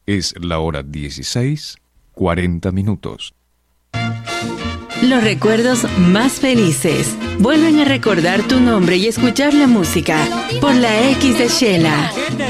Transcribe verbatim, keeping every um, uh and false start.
Es la hora dieciséis, cuarenta minutos. Los recuerdos más felices vuelven a recordar tu nombre y escuchar la música por la X de Shela.